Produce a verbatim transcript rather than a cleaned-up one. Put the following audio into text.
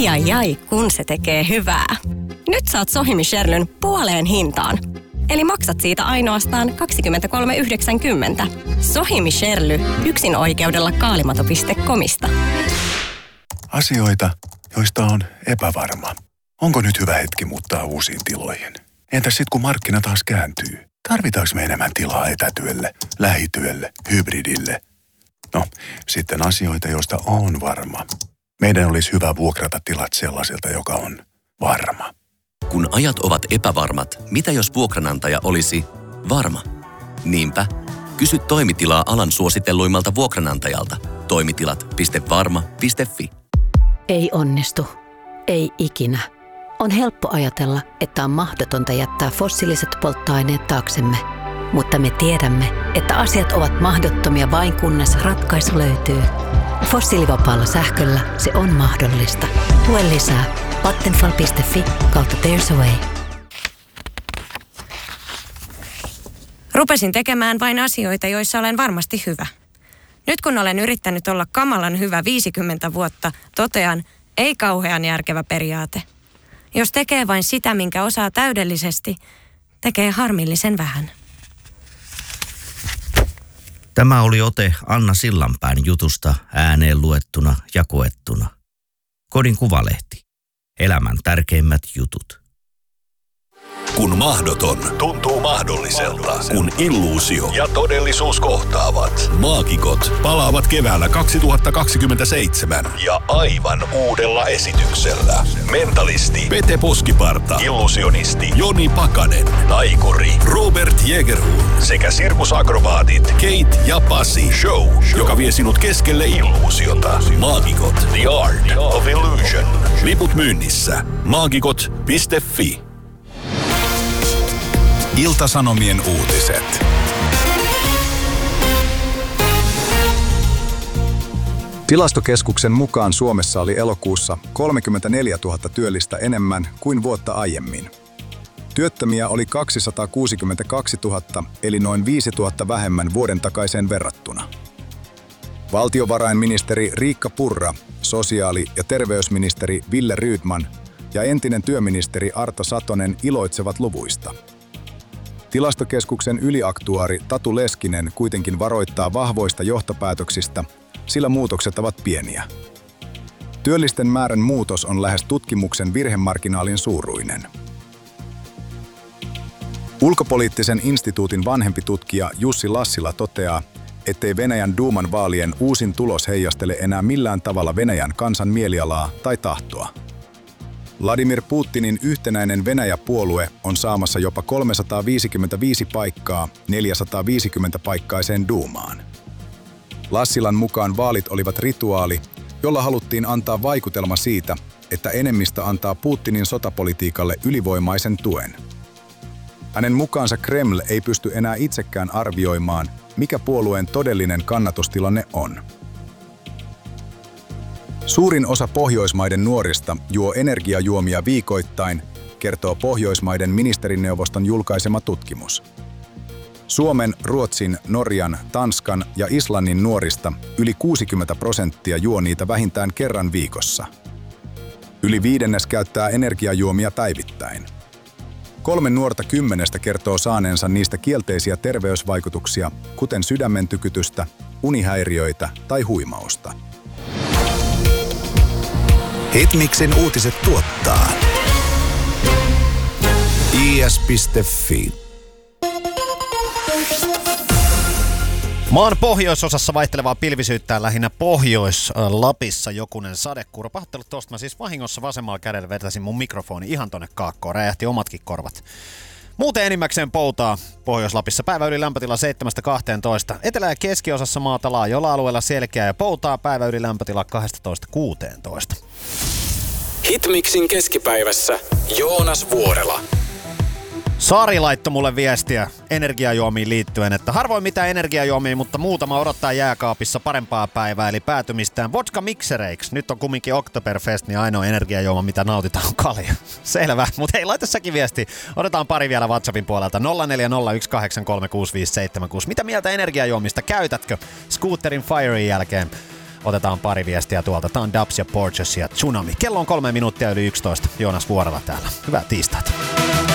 Ai ai ai, kun se tekee hyvää. Nyt saat Sohimi Sherlyn puoleen hintaan. Eli maksat siitä ainoastaan kaksikymmentäkolme yhdeksänkymmentä. Sohimi Sherly, yksin oikeudella kaalimato piste comista. Asioita, joista on epävarma. Onko nyt hyvä hetki muuttaa uusiin tiloihin? Entäs sit kun markkina taas kääntyy? Tarvitaanko me enemmän tilaa etätyölle, lähityölle, hybridille? No, sitten asioita, joista on varma. Meidän olisi hyvä vuokrata tilat sellaiselta, joka on varma. Kun ajat ovat epävarmat, mitä jos vuokranantaja olisi varma? Niinpä, kysy toimitilaa alan suositelluimmalta vuokranantajalta. Toimitilat piste varma piste fi. Ei onnistu. Ei ikinä. On helppo ajatella, että on mahdotonta jättää fossiiliset polttoaineet taaksemme. Mutta me tiedämme, että asiat ovat mahdottomia vain kunnes ratkaisu löytyy. Fossiilivapaalla sähköllä se on mahdollista. Lue lisää vattenfall piste fi kautta There's a Way. Rupesin tekemään vain asioita, joissa olen varmasti hyvä. Nyt kun olen yrittänyt olla kamalan hyvä viisikymmentä vuotta, totean, ei kauhean järkevä periaate. Jos tekee vain sitä, minkä osaa täydellisesti, tekee harmillisen vähän. Tämä oli ote Anna Sillanpään jutusta ääneen luettuna ja koettuna. Kodin Kuvalehti. Elämän tärkeimmät jutut. Kun mahdoton tuntuu mahdolliselta, kun illuusio ja todellisuus kohtaavat. Maagikot palaavat keväällä kaksituhattakaksikymmentäseitsemän ja aivan uudella esityksellä. Mentalisti Pete Poskiparta, illusionisti Joni Pakanen, taikuri Robert Jägerhul sekä sirkusakrobaatit Kate ja Pasi. Show, joka vie sinut keskelle illuusiota. Maagikot, The Art of Illusion. Liput myynnissä. maagikot piste fi. Ilta-Sanomien uutiset. Tilastokeskuksen mukaan Suomessa oli elokuussa kolmekymmentäneljätuhatta työllistä enemmän kuin vuotta aiemmin. Työttömiä oli kaksisataakuusikymmentäkaksituhatta, eli noin viisituhatta vähemmän vuoden takaiseen verrattuna. Valtiovarainministeri Riikka Purra, sosiaali- ja terveysministeri Ville Rydman ja entinen työministeri Arto Satonen iloitsevat luvuista. Tilastokeskuksen yliaktuaari Tatu Leskinen kuitenkin varoittaa vahvoista johtopäätöksistä, sillä muutokset ovat pieniä. Työllisten määrän muutos on lähes tutkimuksen virhemarginaalin suuruinen. Ulkopoliittisen instituutin vanhempi tutkija Jussi Lassila toteaa, ettei Venäjän Duuman vaalien uusin tulos heijastele enää millään tavalla Venäjän kansan mielialaa tai tahtoa. Vladimir Putinin yhtenäinen Venäjä-puolue on saamassa jopa kolmesataaviisikymmentäviisi paikkaa neljäsataaviisikymmentä paikkaiseen Duumaan. Lassilan mukaan vaalit olivat rituaali, jolla haluttiin antaa vaikutelma siitä, että enemmistö antaa Putinin sotapolitiikalle ylivoimaisen tuen. Hänen mukaansa Kreml ei pysty enää itsekään arvioimaan, mikä puolueen todellinen kannatustilanne on. Suurin osa Pohjoismaiden nuorista juo energiajuomia viikoittain, kertoo Pohjoismaiden ministerineuvoston julkaisema tutkimus. Suomen, Ruotsin, Norjan, Tanskan ja Islannin nuorista yli kuusikymmentä prosenttia juo niitä vähintään kerran viikossa. Yli viidennes käyttää energiajuomia päivittäin. Kolme nuorta kymmenestä kertoo saaneensa niistä kielteisiä terveysvaikutuksia, kuten sydämen tykytystä, unihäiriöitä tai huimausta. Hitmixin uutiset tuottaa i s piste fi. Maan pohjoisosassa vaihtelevaa pilvisyyttä lähinnä Pohjois-Lapissa jokunen sadekuuro. Pahoittelut tuosta, mä siis vahingossa vasemmalla kädellä vetäisin mun mikrofoni ihan tonne kaakkoon, räjähti omatkin korvat. Muuten enimmäkseen poutaa Pohjois-Lapissa. Päivä yli lämpötila seitsemästä kahteentoista. Etelä- ja keskiosassa maata laajoilla alueella selkeää ja poutaa. Päivä yli lämpötila kaksitoista kuusitoista. Hitmixin keskipäivässä Joonas Vuorela. Sari laittoi mulle viestiä energiajuomiin liittyen, että harvoin mitään energiajuomia, mutta muutama odottaa jääkaapissa parempaa päivää, eli päätymistään vodka-miksereiksi. Nyt on kumminkin Oktoberfest, niin ainoa energiajuoma, mitä nautitaan, on kalja. Selvä, mutta hei, laita säkin viesti. Otetaan pari vielä WhatsAppin puolelta. nolla neljä nolla yksi kahdeksan kolme kuusi viisi seitsemän kuusi. Mitä mieltä energiajuomista käytätkö Scooterin Firen jälkeen? Otetaan pari viestiä tuolta. Tää on Dubs ja Porches ja Tsunami. Kello on kolme minuuttia yli yksitoista. Joonas Vuorela täällä. Hyvää tiistaita.